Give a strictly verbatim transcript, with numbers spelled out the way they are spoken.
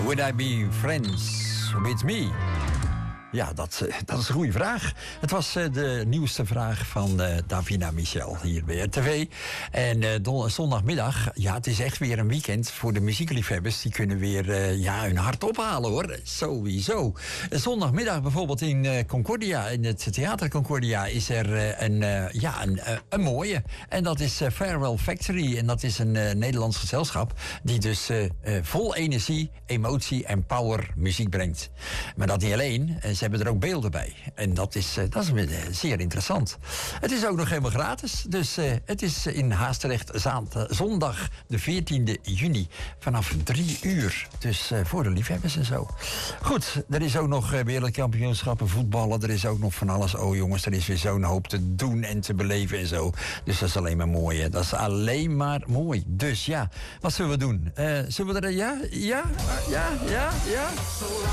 Would I be friends with me? Ja, dat, dat is een goede vraag. Het was uh, de nieuwste vraag van uh, Davina Michel hier bij R T V. En uh, don- zondagmiddag, ja, het is echt weer een weekend voor de muziekliefhebbers. Die kunnen weer uh, ja, hun hart ophalen, hoor. Sowieso. Zondagmiddag bijvoorbeeld in uh, Concordia, in het Theater Concordia, is er uh, een, uh, ja, een, uh, een mooie. En dat is uh, Farewell Factory. En dat is een uh, Nederlands gezelschap die dus uh, uh, vol energie, emotie en power muziek brengt. Maar dat niet alleen. Ze hebben er ook beelden bij. En dat is, uh, dat is uh, zeer interessant. Het is ook nog helemaal gratis. Dus uh, het is in Haastrecht zaand, uh, zondag de veertiende juni vanaf drie uur. Dus uh, voor de liefhebbers en zo. Goed, er is ook nog uh, wereldkampioenschappen voetballen. Er is ook nog van alles. Oh jongens, er is weer zo'n hoop te doen en te beleven en zo. Dus dat is alleen maar mooi. Hè? Dat is alleen maar mooi. Dus ja, wat zullen we doen? Uh, zullen we er... Ja? Ja? Ja? Ja? Ja?